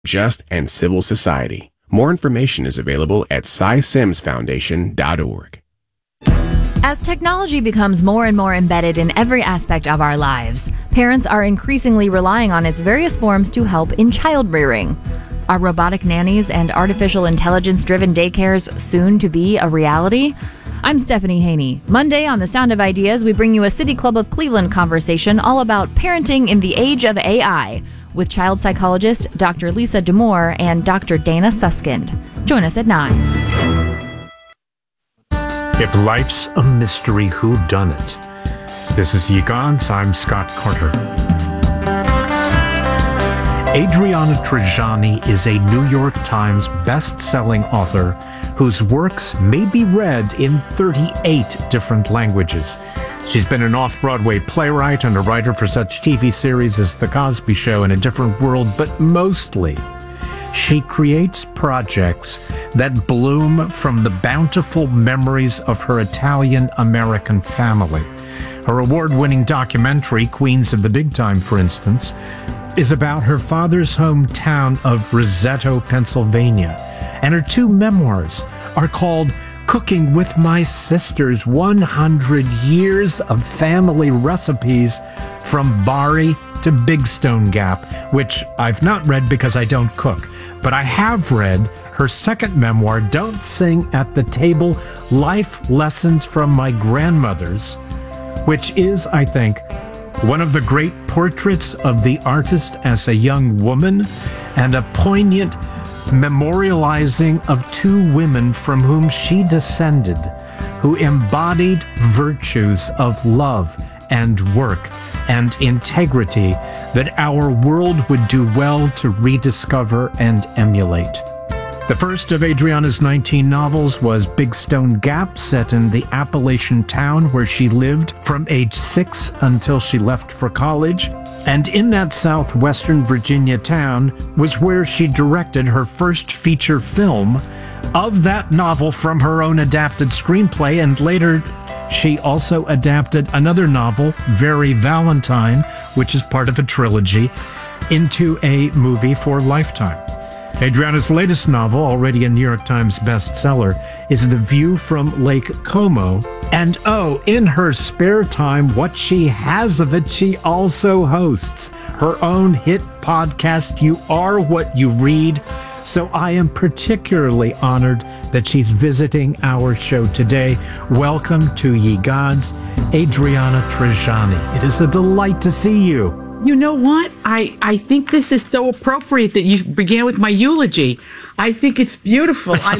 just, and civil society. More information is available at SciSimsFoundation.org. As technology becomes more and more embedded in every aspect of our lives, parents are increasingly relying on its various forms to help in child rearing. Are robotic nannies and artificial intelligence-driven daycares soon to be a reality? I'm Stephanie Haney. Monday on The Sound of Ideas, we bring you a City Club of Cleveland conversation all about parenting in the age of AI with child psychologist Dr. Lisa Damour and Dr. Dana Suskind. Join us at 9. If life's a mystery, who done it? This is Ye Gods. I'm Scott Carter. Adriana Trigiani is a New York Times best-selling author whose works may be read in 38 different languages. She's been an off-Broadway playwright and a writer for such TV series as The Cosby Show and A Different World, but mostly she creates projects that bloom from the bountiful memories of her Italian-American family. Her award-winning documentary, Queens of the Big Time, for instance, is about her father's hometown of Roseto, Pennsylvania. And her two memoirs are called Cooking with My Sisters, 100 Years of Family Recipes from Bari to Big Stone Gap, which I've not read because I don't cook. But I have read her second memoir, Don't Sing at the Table, Life Lessons from My Grandmothers, which is, I think, one of the great portraits of the artist as a young woman and a poignant memorializing of two women from whom she descended, who embodied virtues of love and work and integrity that our world would do well to rediscover and emulate. The first of Adriana's 19 novels was Big Stone Gap, set in the Appalachian town where she lived from age 6 until she left for college. And in that southwestern Virginia town was where she directed her first feature film of that novel from her own adapted screenplay, and later she also adapted another novel, Very Valentine, which is part of a trilogy, into a movie for Lifetime. Adriana's latest novel, already a New York Times bestseller, is The View from Lake Como. And in her spare time, what she has of it, she also hosts her own hit podcast, You Are What You Read. So I am particularly honored that she's visiting our show today. Welcome to Ye Gods, Adriana Trigiani. It is a delight to see you. You know what? I think this is so appropriate that you began with my eulogy. I think it's beautiful. I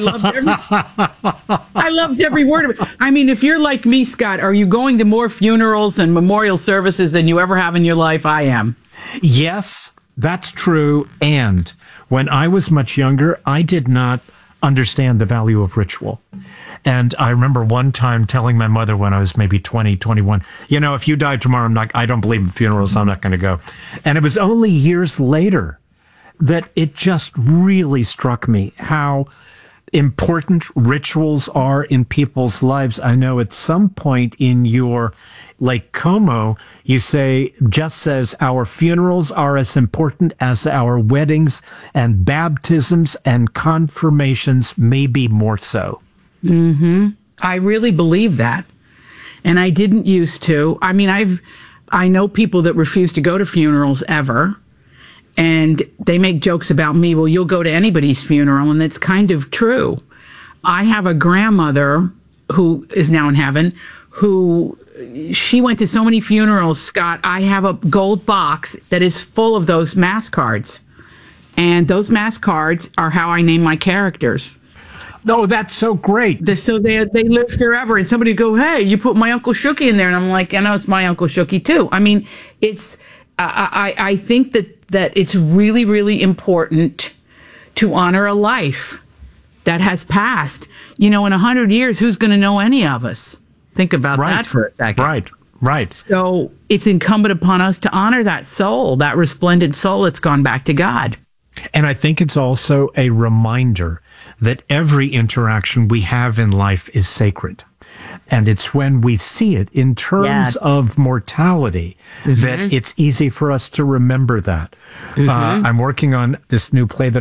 loved every word of it. I mean, if you're like me, Scott, are you going to more funerals and memorial services than you ever have in your life? I am. Yes, that's true. And when I was much younger, I did not understand the value of ritual. And I remember one time telling my mother when I was maybe 20, 21, if you die tomorrow, I don't believe in funerals, I'm not going to go. And it was only years later that it just really struck me how important rituals are in people's lives. I know at some point in your Lake Como, you just says, our funerals are as important as our weddings, and baptisms and confirmations maybe more so. Mm-hmm. I really believe that. And I didn't used to. I mean, I know people that refuse to go to funerals ever. And they make jokes about me. Well, you'll go to anybody's funeral. And that's kind of true. I have a grandmother who is now in heaven, who she went to so many funerals, Scott. I have a gold box that is full of those mass cards. And those mass cards are how I name my characters. No, that's so great. So they live forever. And somebody go, hey, you put my Uncle Shooky in there. And I'm like, I know it's my Uncle Shooky too. I mean, it's, I think that it's really, really important to honor a life that has passed. In 100 years, who's going to know any of us? Think about that for a second. Right. So it's incumbent upon us to honor that soul, that resplendent soul that's gone back to God. And I think it's also a reminder that every interaction we have in life is sacred. And it's when we see it in terms of mortality that it's easy for us to remember that. I'm working on this new play that